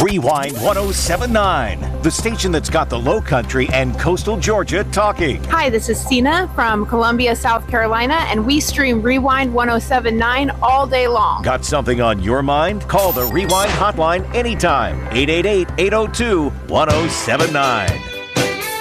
Rewind 1079, the station that's got the Low Country and coastal Georgia talking. Hi, this is Sina from Columbia, South Carolina, and we stream Rewind 1079 all day long. Got something on your mind? Call the Rewind hotline anytime. 888-802-1079.